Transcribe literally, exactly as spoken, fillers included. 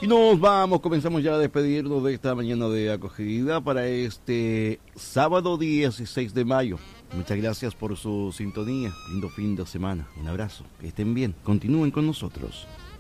Y nos vamos, comenzamos ya a despedirnos de esta mañana de acogida para este sábado dieciséis de mayo. Muchas gracias por su sintonía. Lindo fin de semana. Un abrazo. Que estén bien. Continúen con nosotros.